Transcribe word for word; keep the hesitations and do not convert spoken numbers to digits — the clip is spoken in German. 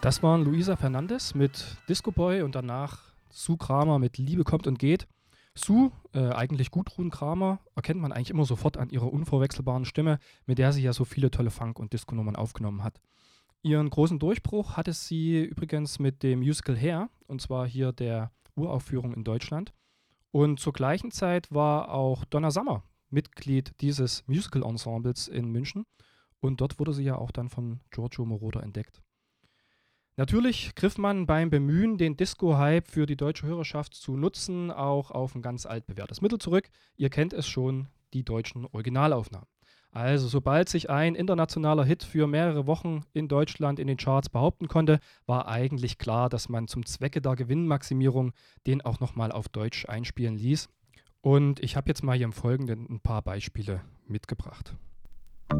Das waren Luisa Fernandes mit Disco Boy und danach Sue Kramer mit Liebe kommt und geht. Sue, äh, eigentlich Gudrun Kramer, erkennt man eigentlich immer sofort an ihrer unverwechselbaren Stimme, mit der sie ja so viele tolle Funk- und Disco-Nummern aufgenommen hat. Ihren großen Durchbruch hatte sie übrigens mit dem Musical Hair, und zwar hier der Uraufführung in Deutschland. Und zur gleichen Zeit war auch Donna Summer Mitglied dieses Musical-Ensembles in München. Und dort wurde sie ja auch dann von Giorgio Moroder entdeckt. Natürlich griff man beim Bemühen, den Disco-Hype für die deutsche Hörerschaft zu nutzen, auch auf ein ganz altbewährtes Mittel zurück. Ihr kennt es schon, die deutschen Originalaufnahmen. Also sobald sich ein internationaler Hit für mehrere Wochen in Deutschland in den Charts behaupten konnte, war eigentlich klar, dass man zum Zwecke der Gewinnmaximierung den auch nochmal auf Deutsch einspielen ließ. Und ich habe jetzt mal hier im Folgenden ein paar Beispiele mitgebracht.